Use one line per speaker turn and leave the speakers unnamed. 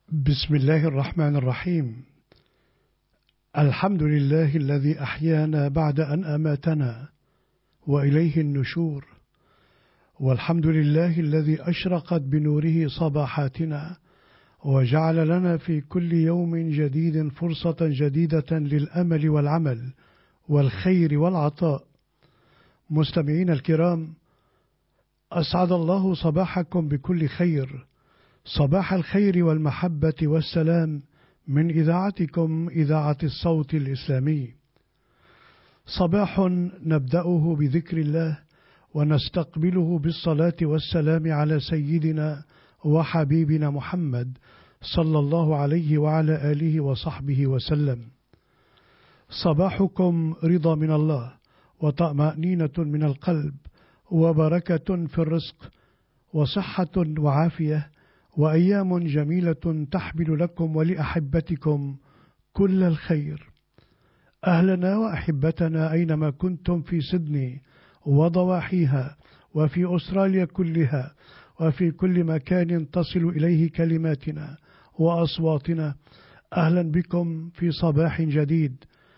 بسم الله الرحمن الرحيم. الحمد لله الذي أحيانا بعد أن أماتنا وإليه النشور، والحمد لله الذي أشرقت بنوره صباحاتنا وجعل لنا في كل يوم جديد فرصة جديدة للأمل والعمل والخير والعطاء. مستمعين الكرام، أسعد الله صباحكم بكل خير، صباح الخير والمحبة والسلام من إذاعتكم إذاعة الصوت الإسلامي. صباح نبدأه بذكر الله ونستقبله بالصلاة والسلام على سيدنا وحبيبنا محمد صلى الله عليه وعلى آله وصحبه وسلم. صباحكم رضا من الله وطمأنينة من القلب وبركة في الرزق وصحة وعافية وأيام جميلة تحمل لكم ولأحبتكم كل الخير. أهلنا وأحبتنا أينما كنتم في سيدني وضواحيها وفي أستراليا كلها وفي كل مكان تصل إليه كلماتنا وأصواتنا، أهلا بكم في صباح جديد